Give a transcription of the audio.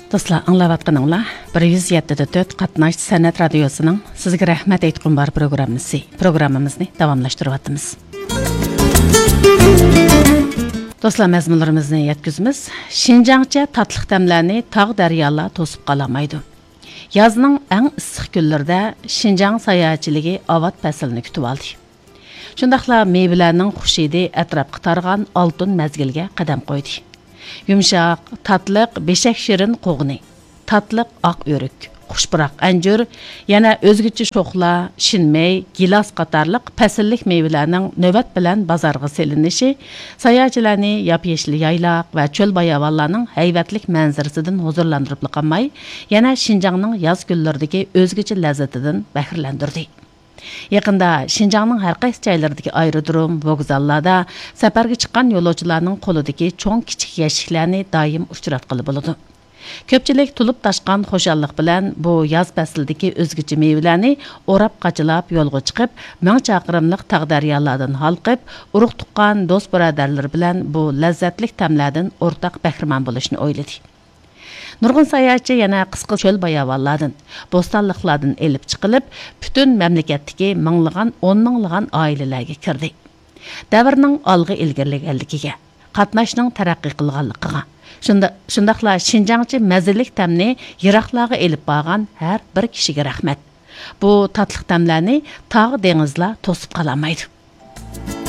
Dostlar, аңлаватқаныңла 107.4 Қатнаш сәнәт радиосының сізге рәхмәт айтқым бар программамызны давамлаштырып атымыз. Dostlar, məzmunlarımızı yetkizimiz Şinjancha tatlıq təmlərini tağ dəryalar tosub qalamайды. Yazının ən issiq günlərdə Şinjan sayahatçiligi avat fəslini kütüb aldı. Şundaqla meyvelərinin xuşidi ətrafqa tarğan altın məzgilgə qədəm qoydu. Yumşaq, tatlıq, beşək şirin qoğuni, tatlıq aq örük, xuşpıraq əncür, yana özgüçü şoxla, şinmey, gilas qatarlıq pəsillik meyvelərinin növbət bilən bazarğı selinişi, sayahatçilərini yap-yeşil yaylaq və çöl bayavallarının heyvətlik mənzərəsidən huzurlandırıb qalmay, yana Şinjanның yaz günlərdəki özgüçü ləzzətidən bəhrləndirdi. Yaqında Şinjanның hər qaysı joylaridagi aerodrom, vokzallarda səfərə chiqqan yo'lovchilarning qo'lidagi cho'ng-kichik yashiklarni doim uchratqili bo'ladi. Ko'pchilik tulib tashqan xo'shallik bilan bu yoz faslidagi o'zgacha mevalarni o'rab qachilab yo'lga chiqib, ming chaqirimlik tog' daryolardan halqib, urug' tuqqan do'st birodarlar bilan bu lazzatli ta'mlardan o'rtaq bahramand bo'lishni o'yladi. Nurg'un sayohatchi yana qisqa cho'l bayavallardan, bo'stonliqlardan elib chiqilib, butun mamlakatdagi minglagan, 10 minglagan oilalarga kirdi. Davrning olg'a ilgirligiga, qatnashning taraqqiy qilganligiga, shundaqla Şinjancha mazillik ta'mni yiroqlarga elib borgan har bir kishiga rahmat. Bu tatliq ta'mlarni tog' dengizlar to'sib qolamaydi.